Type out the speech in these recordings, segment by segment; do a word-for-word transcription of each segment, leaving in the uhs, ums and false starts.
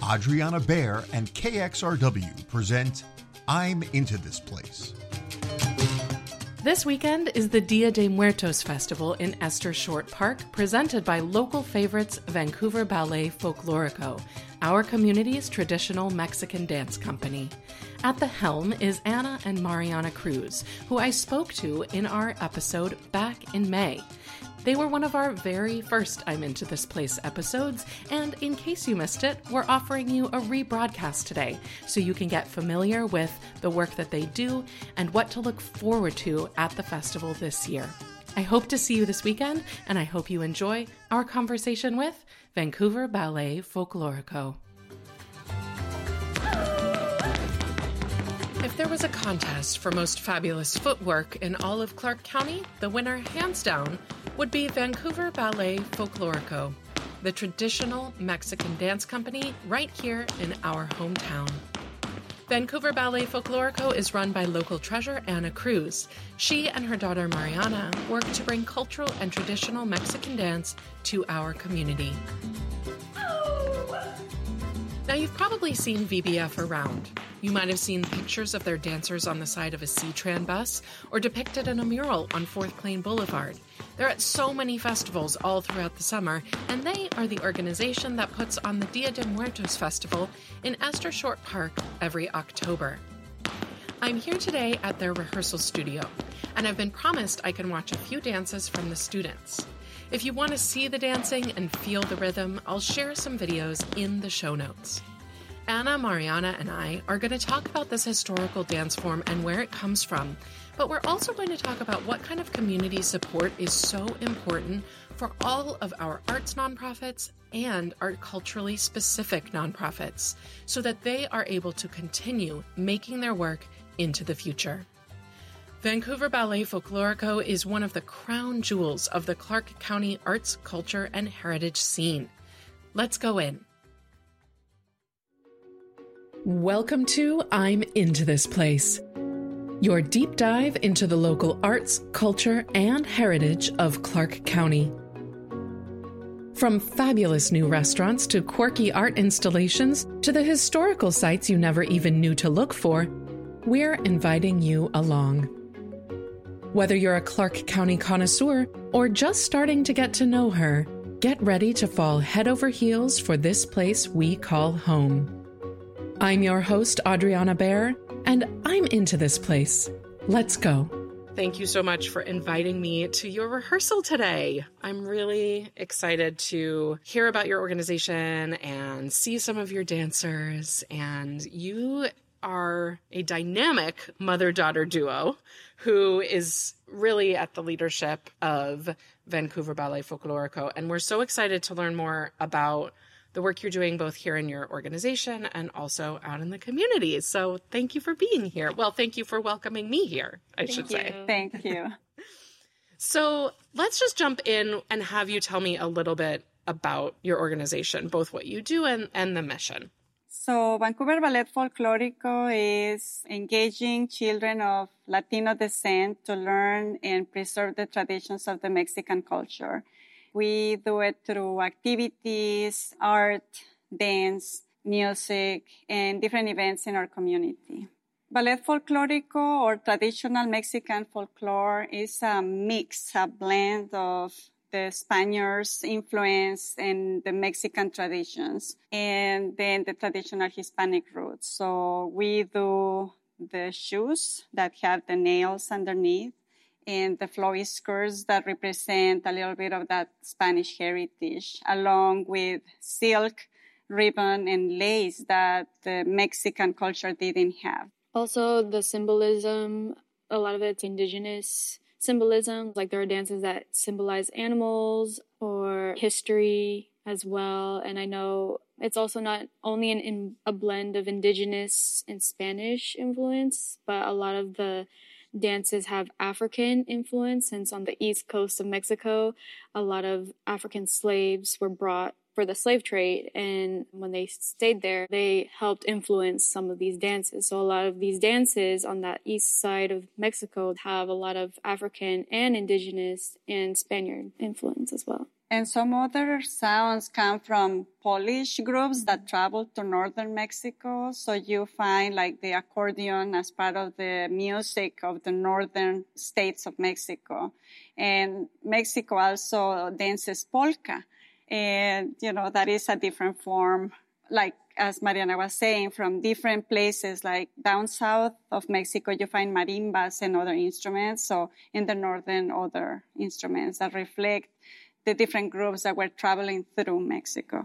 Adriana Baer and K X R W present I'm Into This Place. This weekend is the Dia de Muertos Festival in Esther Short Park, presented by local favorites Vancouver Ballet Folklorico, our community's traditional Mexican dance company. At the helm is Ana and Mariana Cruz, who I spoke to in our episode back in May. They were one of our very first I'm Into This Place episodes, and in case you missed it, we're offering you a rebroadcast today so you can get familiar with the work that they do and what to look forward to at the festival this year. I hope to see you this weekend, and I hope you enjoy our conversation with Vancouver Ballet Folklorico. If there was a contest for most fabulous footwork in all of Clark County, the winner, hands down, would be Vancouver Ballet Folklorico, the traditional Mexican dance company right here in our hometown. Vancouver Ballet Folklorico is run by local treasure Ana Cruz. She and her daughter Mariana work to bring cultural and traditional Mexican dance to our community. Now, you've probably seen V B F around. You might have seen pictures of their dancers on the side of a C-Tran bus or depicted in a mural on Fourth Plain Boulevard. They're at so many festivals all throughout the summer, and they are the organization that puts on the Dia de Muertos Festival in Esther Short Park every October. I'm here today at their rehearsal studio, and I've been promised I can watch a few dances from the students. If you want to see the dancing and feel the rhythm, I'll share some videos in the show notes. Ana, Mariana, and I are going to talk about this historical dance form and where it comes from, but we're also going to talk about what kind of community support is so important for all of our arts nonprofits and art culturally specific nonprofits, so that they are able to continue making their work into the future. Vancouver Ballet Folklorico is one of the crown jewels of the Clark County arts, culture, and heritage scene. Let's go in. Welcome to I'm Into This Place, your deep dive into the local arts, culture, and heritage of Clark County. From fabulous new restaurants to quirky art installations to the historical sites you never even knew to look for, we're inviting you along. Whether you're a Clark County connoisseur or just starting to get to know her, get ready to fall head over heels for this place we call home. I'm your host, Adriana Baer, and I'm Into This Place. Let's go. Thank you so much for inviting me to your rehearsal today. I'm really excited to hear about your organization and see some of your dancers. And you are a dynamic mother-daughter duo who is really at the leadership of Vancouver Ballet Folklorico. And we're so excited to learn more about the work you're doing both here in your organization and also out in the community. So thank you for being here. Well, thank you for welcoming me here, I thank should you. say. Thank you. So let's just jump in and have you tell me a little bit about your organization, both what you do and, and the mission. So Vancouver Ballet Folklorico is engaging children of Latino descent to learn and preserve the traditions of the Mexican culture. We do it through activities, art, dance, music, and different events in our community. Ballet Folklorico, or traditional Mexican folklore, is a mix, a blend of the Spaniards' influence and the Mexican traditions, and then the traditional Hispanic roots. So we do the shoes that have the nails underneath, and the flowy skirts that represent a little bit of that Spanish heritage, along with silk, ribbon, and lace that the Mexican culture didn't have. Also, the symbolism, a lot of it's indigenous symbolism. Like there are dances that symbolize animals or history as well. And I know it's also not only in, in a blend of indigenous and Spanish influence, but a lot of the dances have African influence, since on the east coast of Mexico, a lot of African slaves were brought for the slave trade, and when they stayed there, they helped influence some of these dances. So a lot of these dances on that east side of Mexico have a lot of African and indigenous and Spaniard influence as well. And some other sounds come from Polish groups that travel to northern Mexico. So you find like the accordion as part of the music of the northern states of Mexico. And Mexico also dances polka. And, you know, that is a different form, like as Mariana was saying, from different places, like down south of Mexico, you find marimbas and other instruments. So in the northern, other instruments that reflect the different groups that were traveling through Mexico.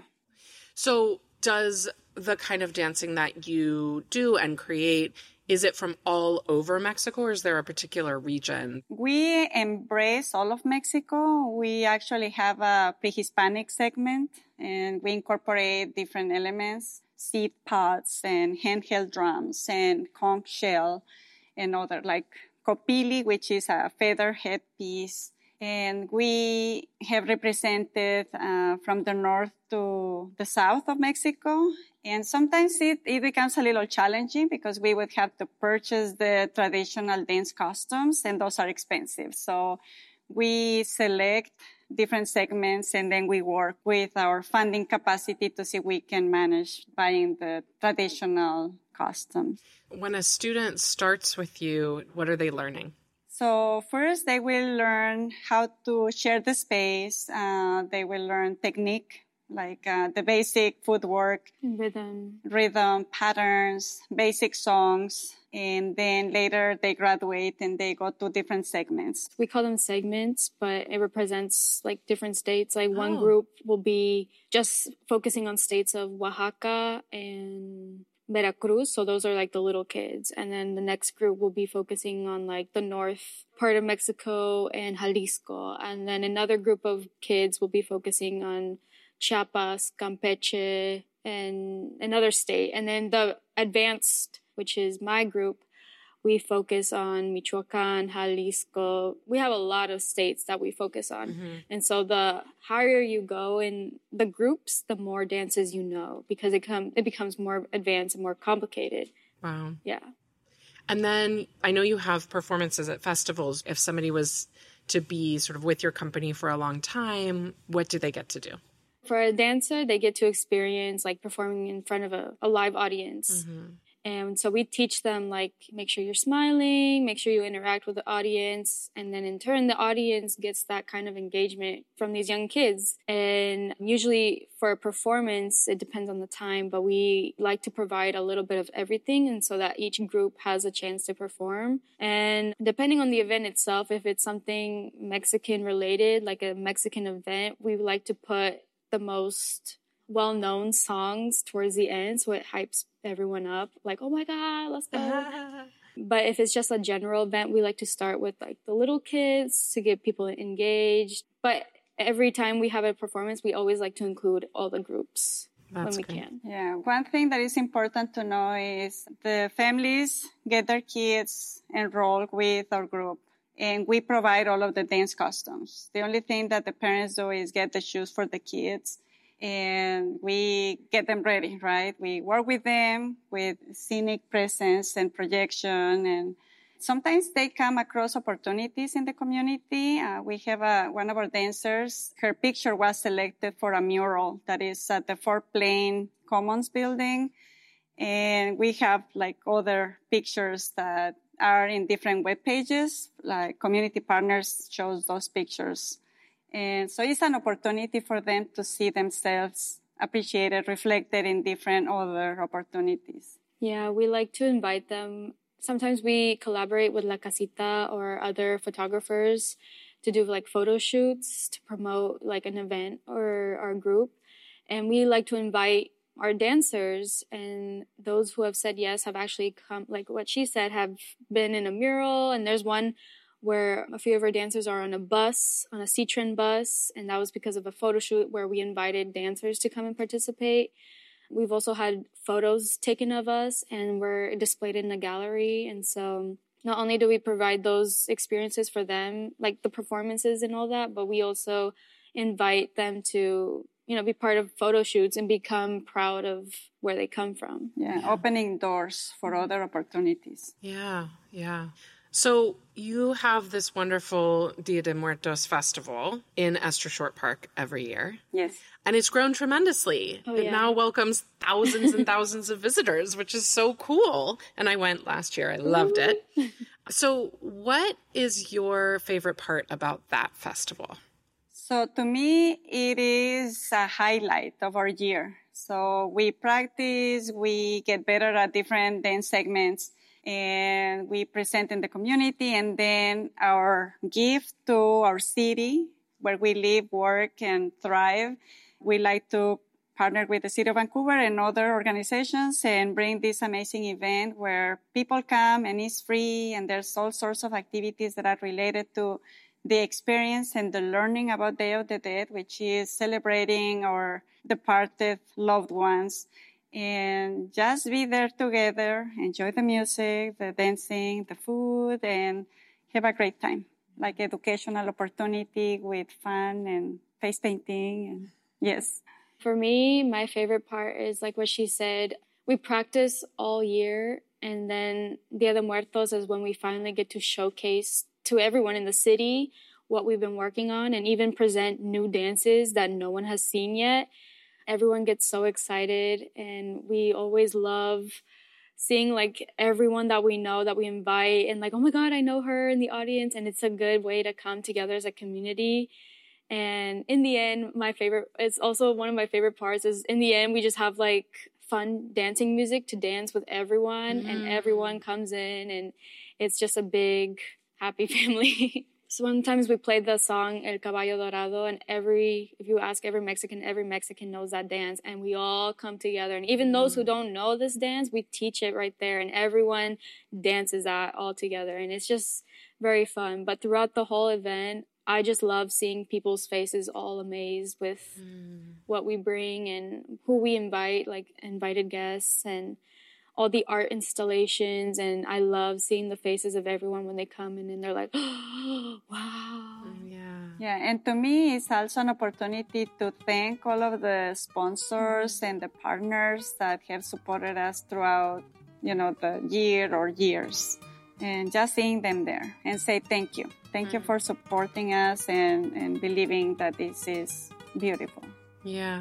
So does the kind of dancing that you do and create, is it from all over Mexico, or is there a particular region? We embrace all of Mexico. We actually have a pre-Hispanic segment, and we incorporate different elements, seed pods and handheld drums and conch shell and other, like copili, which is a feather headpiece. And we have represented uh, from the north to the south of Mexico. And sometimes it, it becomes a little challenging because we would have to purchase the traditional dance costumes, and those are expensive. So we select different segments, and then we work with our funding capacity to see if we can manage buying the traditional costumes. When a student starts with you, what are they learning? So first, they will learn how to share the space. Uh, they will learn technique, like uh, the basic footwork, Rhythm. rhythm, patterns, basic songs. And then later they graduate and they go to different segments. We call them segments, but it represents like different states. Like one Oh. group will be just focusing on states of Oaxaca and Veracruz. So those are like the little kids. And then the next group will be focusing on like the north part of Mexico and Jalisco. And then another group of kids will be focusing on Chiapas, Campeche, and another state. And then the advanced, which is my group, we focus on Michoacan, Jalisco. We have a lot of states that we focus on. Mm-hmm. And so the higher you go in the groups, the more dances you know, because it, com- it becomes more advanced and more complicated. Wow. Yeah. And then I know you have performances at festivals. If somebody was to be sort of with your company for a long time, what do they get to do? For a dancer, they get to experience like performing in front of a, a live audience. Mm-hmm. And so we teach them, like, make sure you're smiling, make sure you interact with the audience. And then in turn, the audience gets that kind of engagement from these young kids. And usually for a performance, it depends on the time, but we like to provide a little bit of everything. And so that each group has a chance to perform. And depending on the event itself, if it's something Mexican related, like a Mexican event, we like to put the most well-known songs towards the end, so it hypes everyone up, like, oh my god, let's go. But if it's just a general event, we like to start with like the little kids to get people engaged. But every time we have a performance, we always like to include all the groups. That's when we great. Can. Yeah, one thing that is important to know is the families get their kids enrolled with our group, and we provide all of the dance costumes. The only thing that the parents do is get the shoes for the kids, and we get them ready, right? We work with them with scenic presence and projection, and sometimes they come across opportunities in the community. Uh, we have a, one of our dancers, her picture was selected for a mural that is at the Fort Plain Commons building, and we have like other pictures that are in different web pages, like community partners chose those pictures. And so it's an opportunity for them to see themselves appreciated, reflected in different other opportunities. Yeah, we like to invite them. Sometimes we collaborate with La Casita or other photographers to do like photo shoots to promote like an event or our group. And we like to invite our dancers, and those who have said yes have actually come, like what she said, have been in a mural. And there's one where a few of our dancers are on a bus, on a C-Tren bus, and that was because of a photo shoot where we invited dancers to come and participate. We've also had photos taken of us, and we're displayed in the gallery. And so not only do we provide those experiences for them, like the performances and all that, but we also invite them to, you know, be part of photo shoots and become proud of where they come from. Yeah, yeah. Opening doors for other opportunities. Yeah, yeah. So you have this wonderful Dia de Muertos festival in Esther Short Park every year. Yes. And it's grown tremendously. Oh, it yeah. now welcomes thousands and thousands of visitors, which is so cool. And I went last year. I loved it. So what is your favorite part about that festival? So to me, it is a highlight of our year. So we practice, we get better at different dance segments, and we present in the community. And then our gift to our city, where we live, work, and thrive, we like to partner with the City of Vancouver and other organizations and bring this amazing event where people come and it's free, and there's all sorts of activities that are related to the experience and the learning about Day of the Dead, which is celebrating our departed loved ones, and just be there together, enjoy the music, the dancing, the food, and have a great time. Like educational opportunity with fun and face painting. And yes. For me, my favorite part is like what she said. We practice all year, and then Dia de Muertos is when we finally get to showcase to everyone in the city what we've been working on, and even present new dances that no one has seen yet. Everyone gets so excited, and we always love seeing like everyone that we know that we invite, and like, oh my God, I know her in the audience. And it's a good way to come together as a community. And in the end, my favorite, it's also one of my favorite parts is in the end, we just have like fun dancing music to dance with everyone, mm. and everyone comes in, and it's just a big happy family. Sometimes we play the song El Caballo Dorado, and every, if you ask every Mexican, every Mexican knows that dance, and we all come together. And even those who don't know this dance, we teach it right there, and everyone dances that all together, and it's just very fun. But throughout the whole event, I just love seeing people's faces all amazed with mm. what we bring and who we invite, like invited guests, and all the art installations. And I love seeing the faces of everyone when they come in and they're like, oh, wow. Yeah. Yeah. And to me, it's also an opportunity to thank all of the sponsors and the partners that have supported us throughout, you know, the year or years. And just seeing them there and say thank you. Thank mm-hmm. you for supporting us and, and believing that this is beautiful. Yeah.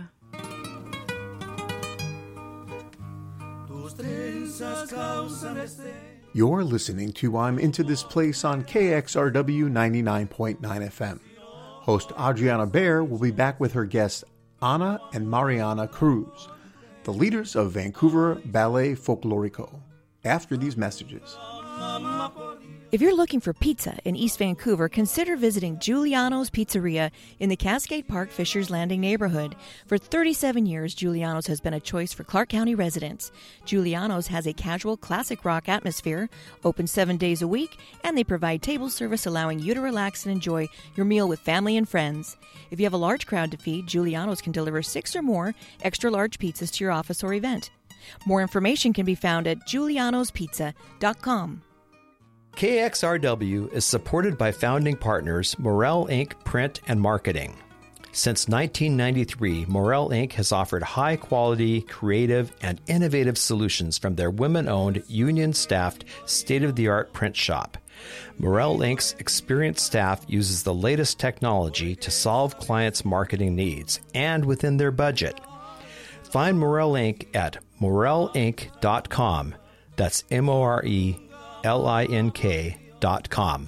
You're listening to I'm Into This Place on K X R W ninety-nine point nine F M. Host Adriana Baer will be back with her guests Ana and Mariana Cruz, the leaders of Vancouver Ballet Folklorico, after these messages. If you're looking for pizza in East Vancouver, consider visiting Giuliano's Pizzeria in the Cascade Park Fishers Landing neighborhood. For thirty-seven years, Giuliano's has been a choice for Clark County residents. Giuliano's has a casual classic rock atmosphere, open seven days a week, and they provide table service allowing you to relax and enjoy your meal with family and friends. If you have a large crowd to feed, Giuliano's can deliver six or more extra large pizzas to your office or event. More information can be found at giulianos pizza dot com. K X R W is supported by founding partners Morel Incorporated. Print and Marketing. Since nineteen ninety-three, Morel Incorporated has offered high-quality, creative, and innovative solutions from their women-owned, union-staffed, state-of-the-art print shop. Morel Incorporated's experienced staff uses the latest technology to solve clients' marketing needs and within their budget. Find Morel Incorporated at morel inc dot com. That's M O R E L I N K dot com.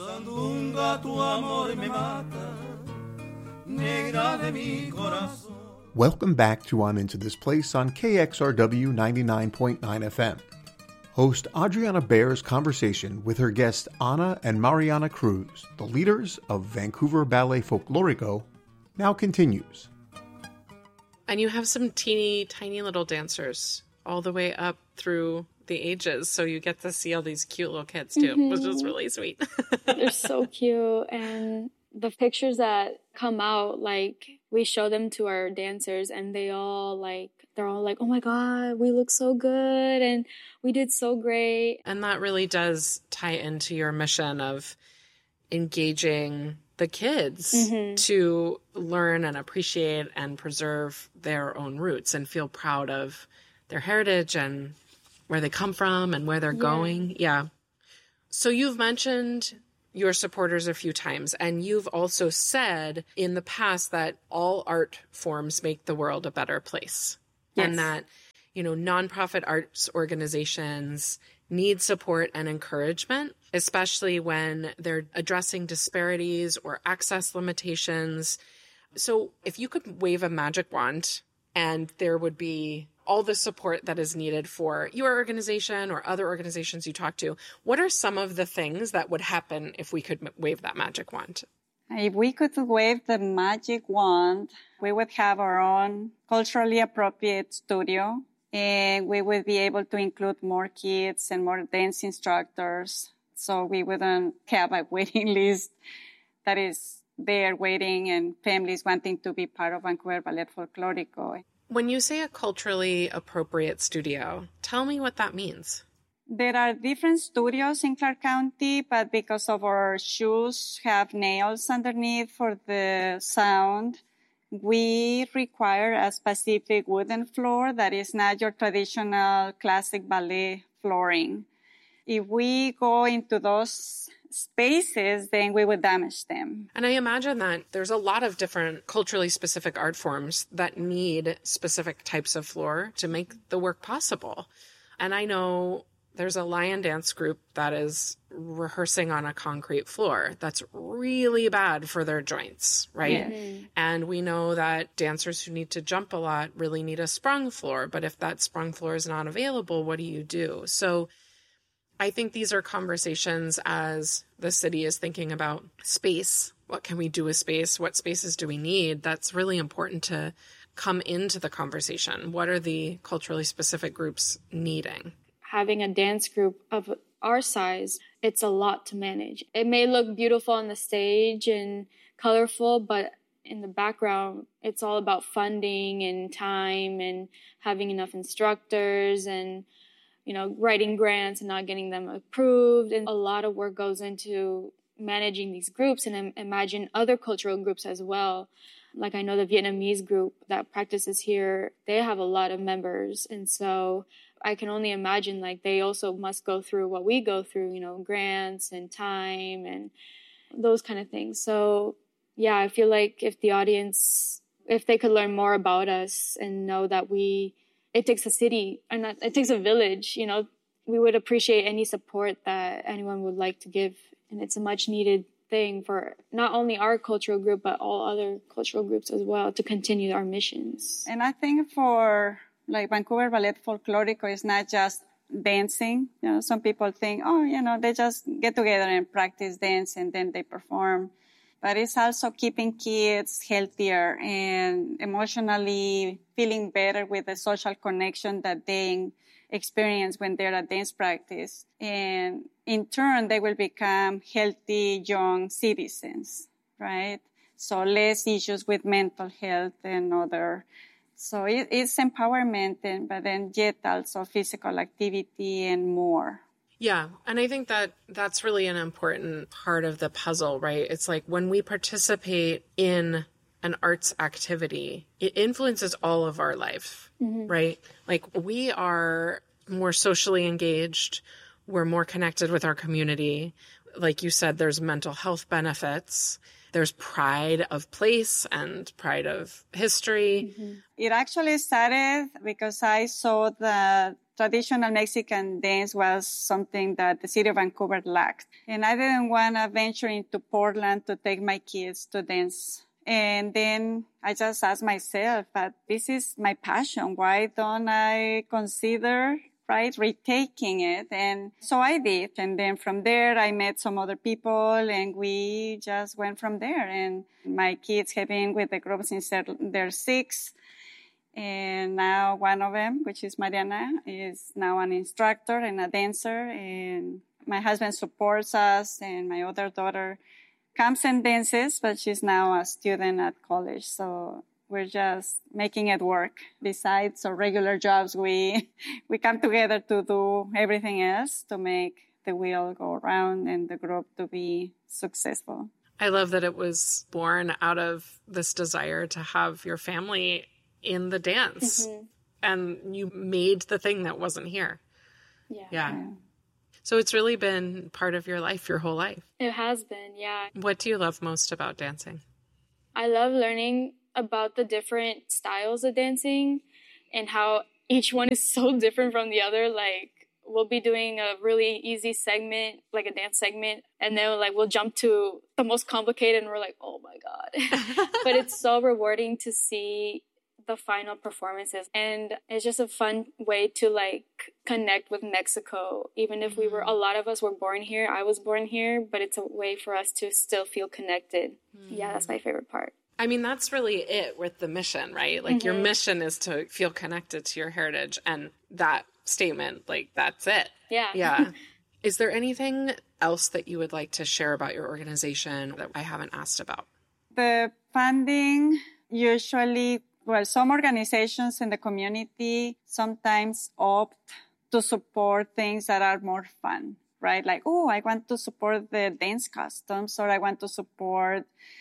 Welcome back to I'm Into This Place on K X R W ninety-nine point nine F M. Host Adriana Baer's conversation with her guests Ana and Mariana Cruz, the leaders of Vancouver Ballet Folklorico, now continues. And you have some teeny tiny little dancers all the way up through the ages, so you get to see all these cute little kids too, mm-hmm. which is really sweet. They're so cute, and the pictures that come out, like we show them to our dancers, and they all like they're all like, oh my God, we look so good and we did so great. And that really does tie into your mission of engaging the kids mm-hmm. to learn and appreciate and preserve their own roots and feel proud of their heritage and where they come from and where they're yeah. going. Yeah. So you've mentioned your supporters a few times, and you've also said in the past that all art forms make the world a better place. Yes. And that, you know, nonprofit arts organizations need support and encouragement, especially when they're addressing disparities or access limitations. So if you could wave a magic wand and there would be all the support that is needed for your organization or other organizations you talk to, what are some of the things that would happen if we could wave that magic wand? If we could wave the magic wand, we would have our own culturally appropriate studio, and we would be able to include more kids and more dance instructors. So we wouldn't have a waiting list that is there waiting and families wanting to be part of Vancouver Ballet Folklorico. When you say a culturally appropriate studio, tell me what that means. There are different studios in Clark County, but because of our shoes have nails underneath for the sound, we require a specific wooden floor that is not your traditional classic ballet flooring. If we go into those spaces, then we would damage them. And I imagine that there's a lot of different culturally specific art forms that need specific types of floor to make the work possible. And I know there's a lion dance group that is rehearsing on a concrete floor. That's really bad for their joints, right? Yeah. And we know that dancers who need to jump a lot really need a sprung floor. But if that sprung floor is not available, what do you do? So I think these are conversations as the city is thinking about space. What can we do with space? What spaces do we need? That's really important to come into the conversation. What are the culturally specific groups needing? Having a dance group of our size, it's a lot to manage. It may look beautiful on the stage and colorful, but in the background, it's all about funding and time and having enough instructors and, you know, writing grants and not getting them approved. And a lot of work goes into managing these groups, and imagine other cultural groups as well. Like I know the Vietnamese group that practices here, they have a lot of members. And so I can only imagine like they also must go through what we go through, you know, grants and time and those kind of things. So yeah, I feel like if the audience, if they could learn more about us and know that we, it takes a city, or not, it takes a village, you know, we would appreciate any support that anyone would like to give. And it's a much needed thing for not only our cultural group, but all other cultural groups as well to continue our missions. And I think for like Vancouver Ballet Folklorico is not just dancing. You know, some people think, oh, you know, they just get together and practice dance and then they perform. But it's also keeping kids healthier and emotionally feeling better with the social connection that they experience when they're at dance practice. And in turn, they will become healthy young citizens, right? So less issues with mental health and other. So it, it's empowerment, and, but then yet also physical activity and more. Yeah. And I think that that's really an important part of the puzzle, right? It's like when we participate in an arts activity, it influences all of our life, mm-hmm. right? Like we are more socially engaged. We're more connected with our community. Like you said, there's mental health benefits. There's pride of place and pride of history. Mm-hmm. It actually started because I saw that traditional Mexican dance was something that the city of Vancouver lacked. And I didn't want to venture into Portland to take my kids to dance. And then I just asked myself, but this is my passion. Why don't I consider, right, retaking it? And so I did. And then from there, I met some other people and we just went from there. And my kids have been with the group since they're, they're six. And now one of them, which is Mariana, is now an instructor and a dancer. And my husband supports us, and my other daughter comes and dances, but she's now a student at college. So we're just making it work. Besides our regular jobs, we, we come together to do everything else to make the wheel go around and the group to be successful. I love that it was born out of this desire to have your family in the dance, mm-hmm. and you made the thing that wasn't here. Yeah. yeah. Yeah. So it's really been part of your life, your whole life. It has been, yeah. What do you love most about dancing? I love learning about the different styles of dancing and how each one is so different from the other. Like, we'll be doing a really easy segment, like a dance segment, and then like we'll jump to the most complicated and we're like, oh my God. But it's so rewarding to see the final performances, and it's just a fun way to like connect with Mexico. Even if we were, a lot of us were born here, I was born here, but it's a way for us to still feel connected. Mm. Yeah, that's my favorite part. I mean, that's really it with the mission, right? Like mm-hmm. your mission is to feel connected to your heritage, and that statement, like, that's it. Yeah. Yeah. Is there anything else that you would like to share about your organization that I haven't asked about? The funding usually, well, some organizations in the community sometimes opt to support things that are more fun, right? Like, oh, I want to support the dance costumes, or I want to support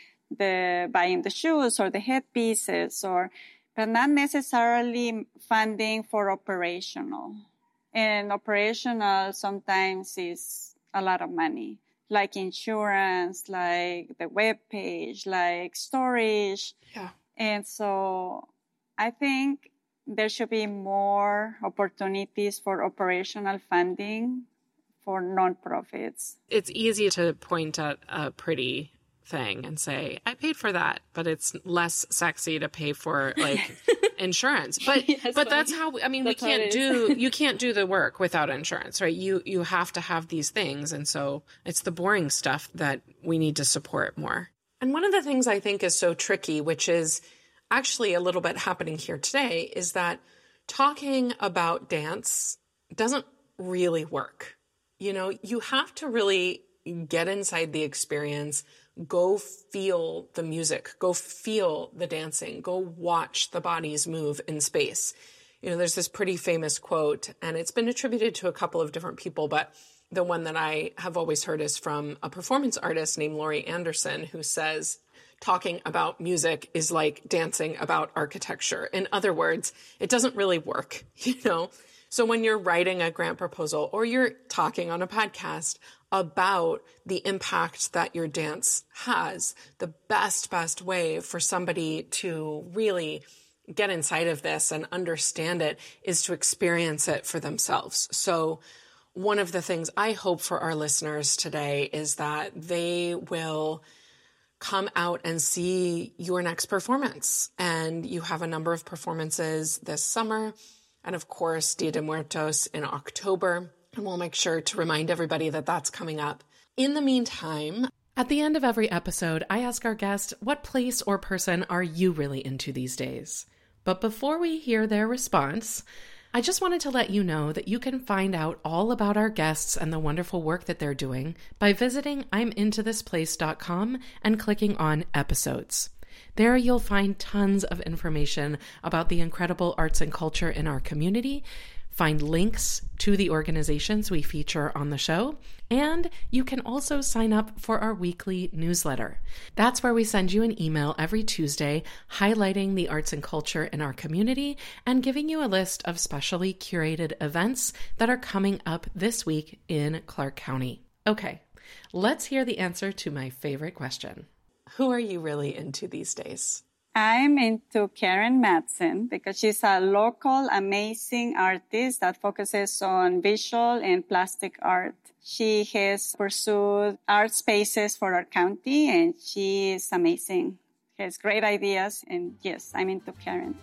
the buying the shoes or the headpieces, or, but not necessarily funding for operational. And operational sometimes is a lot of money, like insurance, like the web page, like storage. Yeah. And so I think there should be more opportunities for operational funding for nonprofits. It's easy to point at a pretty thing and say, I paid for that, but it's less sexy to pay for like insurance. But Yeah, but funny. that's how, I mean, That's we how can't it do, you can't do the work without insurance, right? You, you have to have these things. And so it's the boring stuff that we need to support more. And one of the things I think is so tricky, which is actually a little bit happening here today, is that talking about dance doesn't really work. You know, you have to really get inside the experience, go feel the music, go feel the dancing, go watch the bodies move in space. You know, there's this pretty famous quote, and it's been attributed to a couple of different people, but the one that I have always heard is from a performance artist named Laurie Anderson, who says, talking about music is like dancing about architecture. In other words, it doesn't really work, you know? So when you're writing a grant proposal or you're talking on a podcast about the impact that your dance has, the best, best way for somebody to really get inside of this and understand it is to experience it for themselves. So one of the things I hope for our listeners today is that they will come out and see your next performance. And you have a number of performances this summer. And of course, Dia de Muertos in October. And we'll make sure to remind everybody that that's coming up. In the meantime, at the end of every episode, I ask our guest, what place or person are you really into these days? But before we hear their response, I just wanted to let you know that you can find out all about our guests and the wonderful work that they're doing by visiting I'm into this place dot com and clicking on episodes. There you'll find tons of information about the incredible arts and culture in our community, find links to the organizations we feature on the show, and you can also sign up for our weekly newsletter. That's where we send you an email every Tuesday highlighting the arts and culture in our community and giving you a list of specially curated events that are coming up this week in Clark County. Okay, let's hear the answer to my favorite question. Who are you really into these days? I'm into Karen Madsen because she's a local, amazing artist that focuses on visual and plastic art. She has pursued art spaces for our county, and she is amazing. She has great ideas, and yes, I'm into Karen.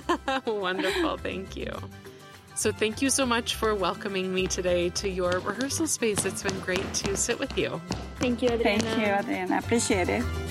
Wonderful. Thank you. So thank you so much for welcoming me today to your rehearsal space. It's been great to sit with you. Thank you, Adriana. Thank you, Adriana. I appreciate it.